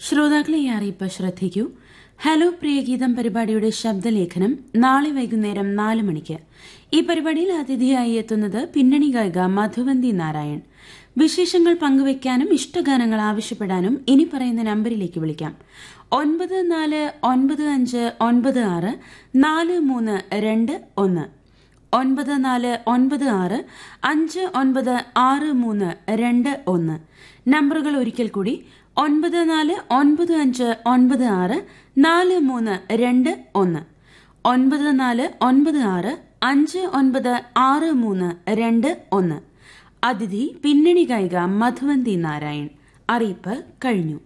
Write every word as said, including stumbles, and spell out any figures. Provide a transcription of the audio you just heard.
ശ്രോതാക്കളെ ഈ അറിയിപ്പ് ശ്രദ്ധിക്കൂ. ഹലോ പ്രിയഗീതം പരിപാടിയുടെ ശബ്ദലേഖനം നാളെ വൈകുന്നേരം നാല് മണിക്ക്. ഈ പരിപാടിയിൽ അതിഥിയായി എത്തുന്നത് പിന്നണി ഗായിക മധുവന്തി നാരായൺ. വിശേഷങ്ങൾ പങ്കുവയ്ക്കാനും ഇഷ്ടഗാനങ്ങൾ ആവശ്യപ്പെടാനും ഇനി പറയുന്ന നമ്പറിലേക്ക് വിളിക്കാം. ഒൻപത് നാല് ഒൻപത് അഞ്ച് ഒൻപത് ആറ് നാല് മൂന്ന് രണ്ട് ഒന്ന് ഒൻപത് നാല് ഒൻപത് ആറ് അഞ്ച് ഒൻപത് ആറ് മൂന്ന് രണ്ട് ഒന്ന്. നമ്പറുകൾ ഒരിക്കൽ കൂടി: ഒൻപത് നാല് ഒൻപത് അഞ്ച് ഒൻപത് ആറ് നാല് മൂന്ന് രണ്ട് ഒന്ന് ഒൻപത് നാല് ഒൻപത് ആറ് അഞ്ച് ഒൻപത് ആറ് മൂന്ന് രണ്ട് ഒന്ന്. അതിഥി പിന്നണി ഗായിക മധുവന്തി നാരായൺ. അറിയിപ്പ് കഴിഞ്ഞു.